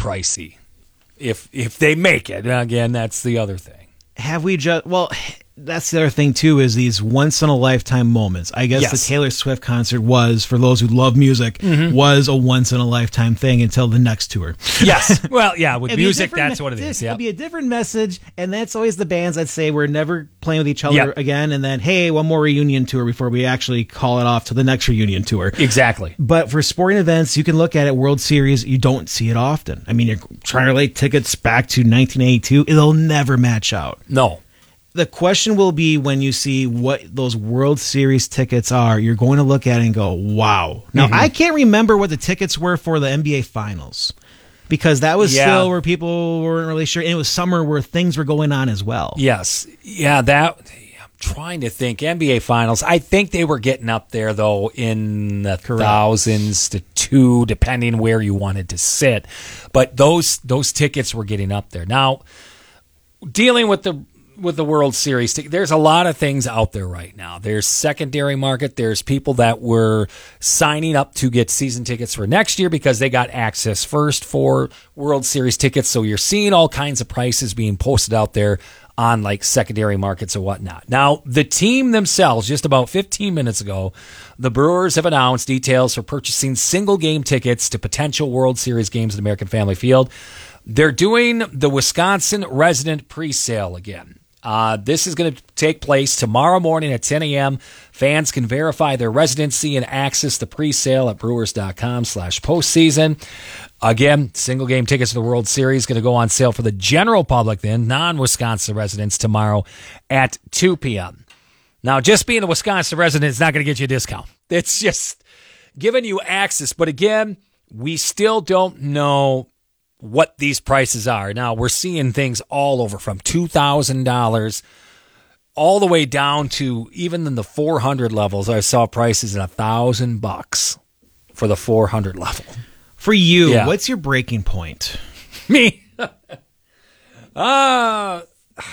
pricey if they make it. Again, that's the other thing. Have we just... Well, that's the other thing, too, is these once-in-a-lifetime moments. I guess the Taylor Swift concert was, for those who love music, was a once-in-a-lifetime thing until the next tour. Yes. Well, yeah, with music, that's what it is. It'll be a different message, and that's always the bands that say we're never playing with each other again, and then, hey, one more reunion tour before we actually call it off to the next reunion tour. Exactly. But for sporting events, you can look at it, World Series, you don't see it often. I mean, you're trying to relate tickets back to 1982, it'll never match out. No. The question will be when you see what those World Series tickets are, you're going to look at it and go, wow. Now, I can't remember what the tickets were for the NBA Finals because that was still where people weren't really sure. And it was summer where things were going on as well. Yes. Yeah, I'm trying to think. NBA Finals, I think they were getting up there, though, in the thousands to two, depending where you wanted to sit. But those tickets were getting up there. Now, dealing with the World Series, there's a lot of things out there right now. There's secondary market. There's people that were signing up to get season tickets for next year because they got access first for World Series tickets. So you're seeing all kinds of prices being posted out there on like secondary markets and whatnot. Now, the team themselves, just about 15 minutes ago, the Brewers have announced details for purchasing single game tickets to potential World Series games at American Family Field. They're doing the Wisconsin resident pre-sale again. This is going to take place tomorrow morning at 10 a.m. Fans can verify their residency and access the pre-sale at brewers.com/postseason. Again, single game tickets to the World Series going to go on sale for the general public then, non-Wisconsin residents, tomorrow at 2 p.m. Now, just being a Wisconsin resident is not going to get you a discount. It's just giving you access. But again, we still don't know what these prices are. Now, we're seeing things all over from $2,000 all the way down to even in the 400 levels. I saw prices at $1,000 for the 400 level. For you, what's your breaking point? Me? For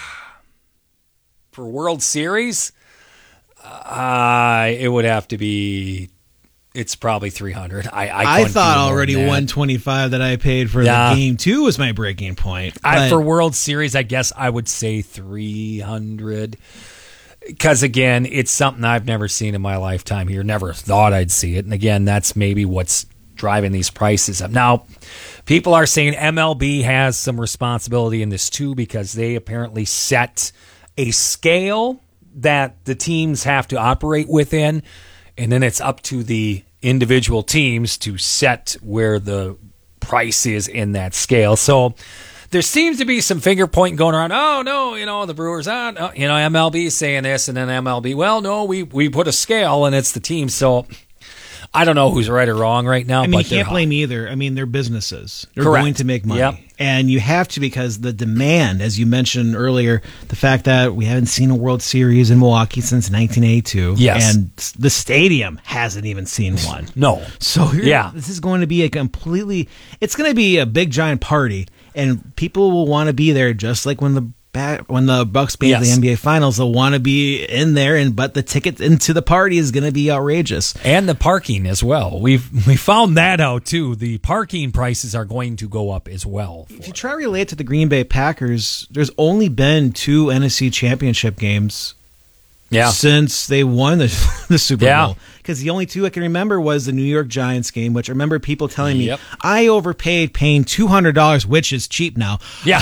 World Series, it would have to be... It's probably 300. I thought already 125 that I paid for the game 2 was my breaking point. For World Series, I guess I would say 300. Because, again, it's something I've never seen in my lifetime here. Never thought I'd see it. And, again, that's maybe what's driving these prices up. Now, people are saying MLB has some responsibility in this, too, because they apparently set a scale that the teams have to operate within. And then it's up to the individual teams to set where the price is in that scale. So there seems to be some finger pointing going around. Oh, no, the Brewers on. MLB is saying this, and then MLB, well, no, we put a scale, and it's the team. So I don't know who's right or wrong right now. I mean, you can't blame either. I mean, they're businesses. They're Correct. going to make money. Yep. And you have to, because the demand, as you mentioned earlier, the fact that we haven't seen a World Series in Milwaukee since 1982. Yes. And the stadium hasn't even seen one. No. So this is going to be it's going to be a big giant party, and people will want to be there just like when the Bucks made the NBA Finals, they'll want to be in there, but the ticket into the party is going to be outrageous. And the parking as well. We found that out too. The parking prices are going to go up as well. If you try to relate to the Green Bay Packers, there's only been 2 NFC Championship games since they won the Super Bowl. Because the only 2 I can remember was the New York Giants game, which I remember people telling me, I overpaid paying $200, which is cheap now. Yeah.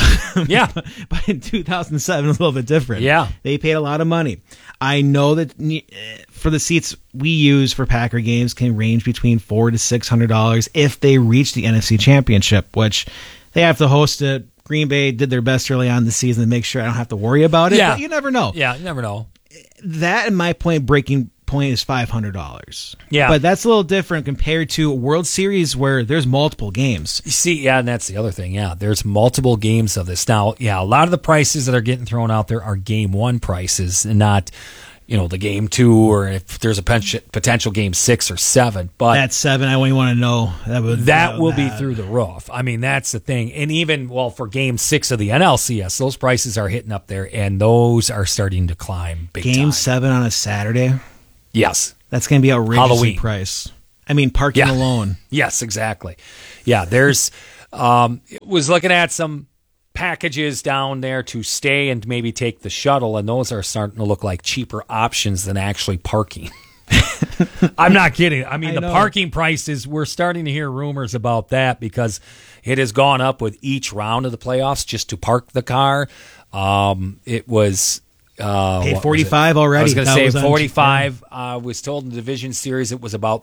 But in 2007, it was a little bit different. Yeah. They paid a lot of money. I know that for the seats we use for Packer games can range between $400 to $600 if they reach the NFC Championship, which they have to host it. Green Bay did their best early on in the season to make sure I don't have to worry about it. But you never know. Yeah, you never know. That, in my breaking point, is $500. Yeah. But that's a little different compared to a World Series where there's multiple games. You see, and that's the other thing. Yeah, there's multiple games of this. Now, a lot of the prices that are getting thrown out there are game 1 prices and not, the game 2 or if there's a potential game 6 or 7. But that 7, I wouldn't want to know. That will be through the roof. I mean, that's the thing. And even, for game 6 of the NLCS, those prices are hitting up there, and those are starting to climb big time. Game 7 on a Saturday? Yes. That's going to be outrageously Halloween price. I mean, parking alone. Yes, exactly. Yeah, there's Was looking at some packages down there to stay and maybe take the shuttle, and those are starting to look like cheaper options than actually parking. I'm not kidding. I mean, the parking prices, we're starting to hear rumors about that because it has gone up with each round of the playoffs just to park the car. It was... paid $45 already. I was going to say 45. Was told in the division series it was about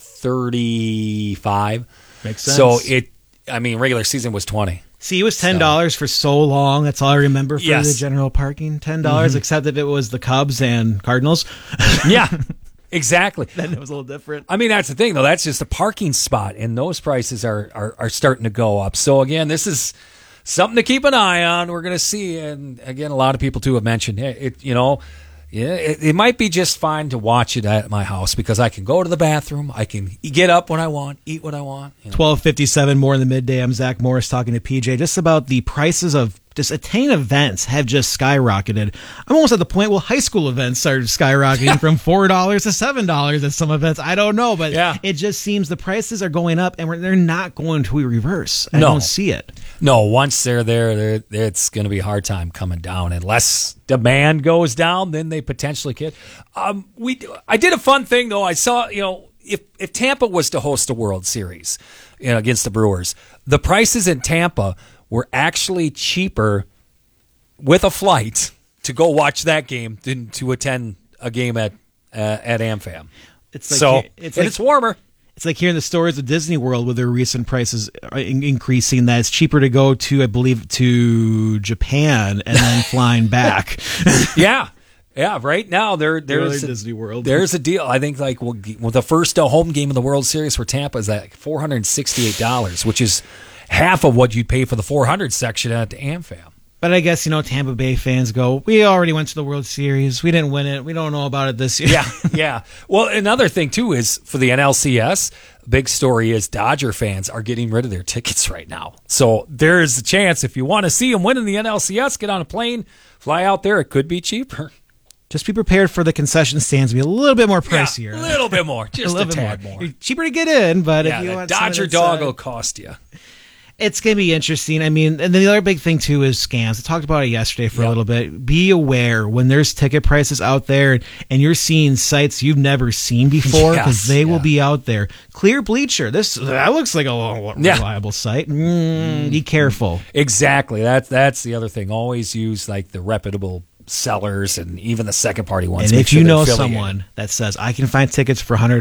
35. Makes sense. So regular season was 20. See, it was $10 for so long. That's all I remember for the general parking. $10, except if it was the Cubs and Cardinals. Yeah, exactly. Then it was a little different. I mean, that's the thing, though. That's just a parking spot, and those prices are starting to go up. So, again, this is something to keep an eye on. We're going to see. And, again, a lot of people, too, have mentioned it might be just fine to watch it at my house because I can go to the bathroom. I can get up when I want, eat what I want. 12:57 more in the midday. I'm Zach Morris talking to PJ just about the prices of just attending events have just skyrocketed. I'm almost at the point where high school events started skyrocketing from $4 to $7 at some events. I don't know, but it just seems the prices are going up and they're not going to reverse. I don't see it. No, once they're there, it's going to be a hard time coming down. Unless demand goes down, then they potentially could. I did a fun thing, though. I saw, if Tampa was to host a World Series against the Brewers, the prices in Tampa were actually cheaper with a flight to go watch that game than to attend a game at AmFam. It's warmer. It's like hearing the stories of Disney World with their recent prices increasing, that it's cheaper to go to, I believe, to Japan and then flying back. Yeah, right now there's Disney World. There's a deal. I think the first home game of the World Series for Tampa is at $468, which is half of what you'd pay for the 400 section at the AmFam. But I guess, Tampa Bay fans go, we already went to the World Series. We didn't win it. We don't know about it this year. Yeah. Well, another thing, too, is for the NLCS, big story is Dodger fans are getting rid of their tickets right now. So there's a chance if you want to see them win in the NLCS, get on a plane, fly out there. It could be cheaper. Just be prepared for the concession stands to be a little bit more pricier. Yeah, a little bit more. Just a tad more. Cheaper to get in, but if you want Dodger dog will cost you. It's going to be interesting. I mean, and the other big thing, too, is scams. I talked about it yesterday for a little bit. Be aware when there's ticket prices out there and you're seeing sites you've never seen before because they will be out there. Clear Bleacher. That looks like a reliable site. Be careful. Exactly. That's the other thing. Always use the reputable sellers and even the second party ones. And if you know someone that says I can find tickets for $100,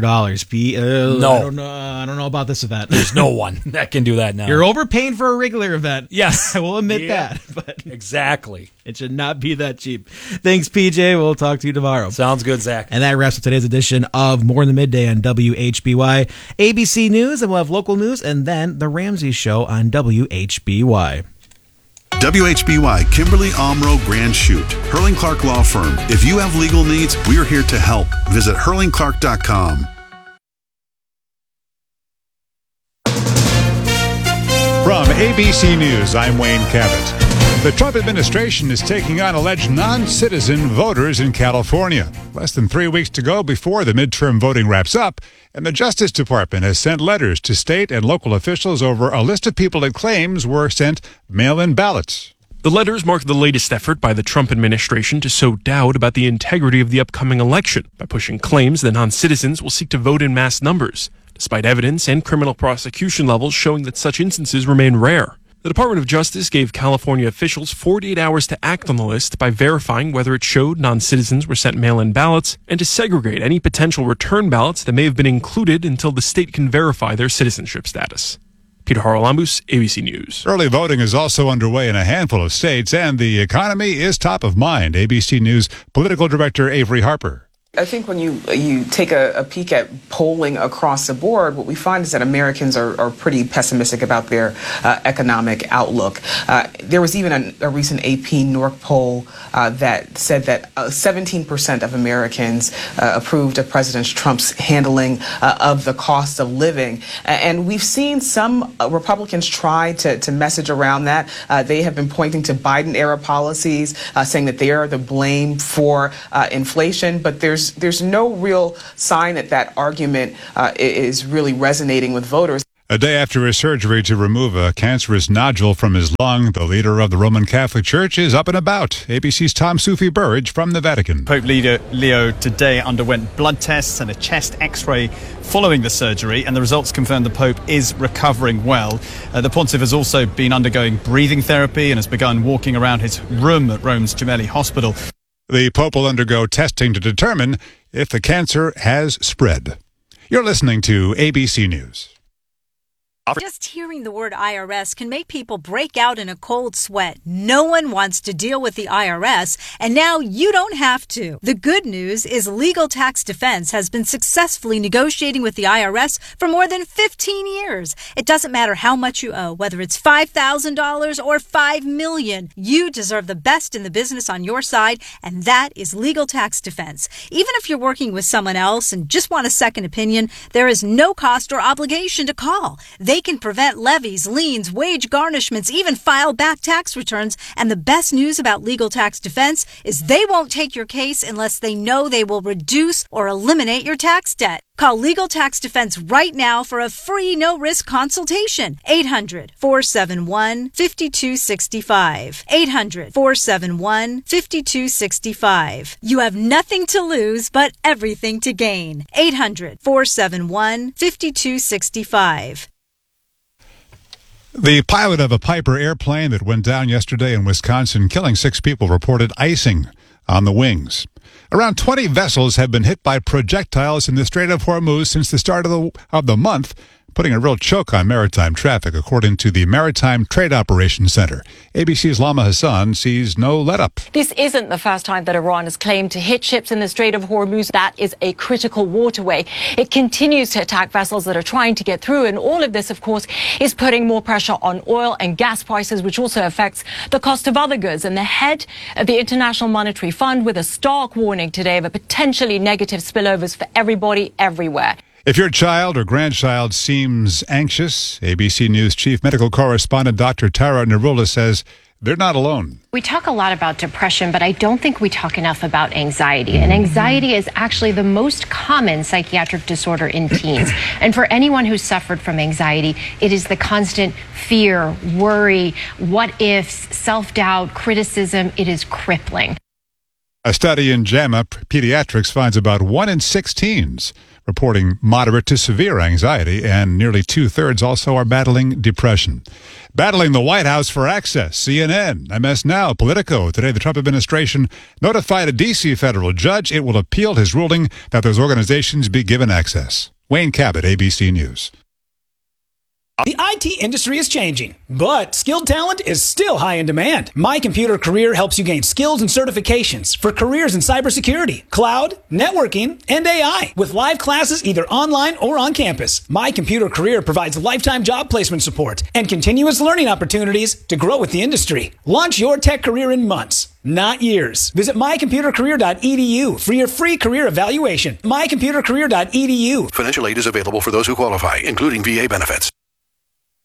I don't know about this event. There's no one that can do that now. You're overpaying for a regular event. Yes, I will admit that. But exactly, it should not be that cheap. Thanks, PJ. We'll talk to you tomorrow. Sounds good, Zach. And that wraps up today's edition of More in the Midday on WHBY, ABC News, and we'll have local news, and then the Ramsey Show on WHBY. WHBY Kimberly Omro Grand Chute, Hurling Clark Law Firm. If you have legal needs, we're here to help. Visit hurlingclark.com. From ABC News, I'm Wayne Cabot. The Trump administration is taking on alleged non-citizen voters in California. Less than 3 weeks to go before the midterm voting wraps up, and the Justice Department has sent letters to state and local officials over a list of people it claims were sent mail-in ballots. The letters mark the latest effort by the Trump administration to sow doubt about the integrity of the upcoming election by pushing claims that non-citizens will seek to vote in mass numbers, despite evidence and criminal prosecution levels showing that such instances remain rare. The Department of Justice gave California officials 48 hours to act on the list by verifying whether it showed non-citizens were sent mail-in ballots and to segregate any potential return ballots that may have been included until the state can verify their citizenship status. Peter Haralambous, ABC News. Early voting is also underway in a handful of states, and the economy is top of mind. ABC News political director Avery Harper. I think when you take a peek at polling across the board, what we find is that Americans are pretty pessimistic about their economic outlook. There was even a recent AP NORC poll that said that 17% of Americans approved of President Trump's handling of the cost of living. And we've seen some Republicans try to message around that. They have been pointing to Biden-era policies, saying that they are the blame for inflation, but there's no real sign that argument is really resonating with voters. A day after his surgery to remove a cancerous nodule from his lung, the leader of the Roman Catholic Church is up and about. ABC's Tom Soufi-Burridge from the Vatican. Pope Leo today underwent blood tests and a chest x-ray following the surgery, and the results confirm the Pope is recovering well. The Pontiff has also been undergoing breathing therapy and has begun walking around his room at Rome's Gemelli Hospital. The Pope will undergo testing to determine if the cancer has spread. You're listening to ABC News. Just hearing the word IRS can make people break out in a cold sweat. No one wants to deal with the IRS, and now you don't have to. The good news is Legal Tax Defense has been successfully negotiating with the IRS for more than 15 years. It doesn't matter how much you owe, whether it's $5,000 or $5 million. You deserve the best in the business on your side, and that is Legal Tax Defense. Even if you're working with someone else and just want a second opinion, there is no cost or obligation to call. They can prevent levies, liens, wage garnishments, even file back tax returns. And the best news about Legal Tax Defense is they won't take your case unless they know they will reduce or eliminate your tax debt. Call Legal Tax Defense right now for a free no-risk consultation. 800-471-5265. 800-471-5265. You have nothing to lose but everything to gain. 800-471-5265. The pilot of a Piper airplane that went down yesterday in Wisconsin, killing 6 people, reported icing on the wings. Around 20 vessels have been hit by projectiles in the Strait of Hormuz since the start of the month, putting a real choke on maritime traffic, according to the Maritime Trade Operations Center. ABC's Lama Hassan sees no let-up. This isn't the first time that Iran has claimed to hit ships in the Strait of Hormuz. That is a critical waterway. It continues to attack vessels that are trying to get through, and all of this, of course, is putting more pressure on oil and gas prices, which also affects the cost of other goods. And the head of the International Monetary Fund with a stark warning today of a potentially negative spillovers for everybody everywhere. If your child or grandchild seems anxious, ABC News Chief Medical Correspondent Dr. Tara Narula says they're not alone. We talk a lot about depression, but I don't think we talk enough about anxiety. And anxiety is actually the most common psychiatric disorder in teens. And for anyone who's suffered from anxiety, it is the constant fear, worry, what ifs, self-doubt, criticism. It is crippling. A study in JAMA Pediatrics finds about 1 in 6 teens reporting moderate to severe anxiety, and nearly 2/3 also are battling depression. Battling the White House for access, CNN, MS Now, Politico. Today, the Trump administration notified a D.C. federal judge it will appeal his ruling that those organizations be given access. Wayne Cabot, ABC News. The IT industry is changing, but skilled talent is still high in demand. My Computer Career helps you gain skills and certifications for careers in cybersecurity, cloud, networking, and AI. With live classes either online or on campus, My Computer Career provides lifetime job placement support and continuous learning opportunities to grow with the industry. Launch your tech career in months, not years. Visit mycomputercareer.edu for your free career evaluation. mycomputercareer.edu. Financial aid is available for those who qualify, including VA benefits.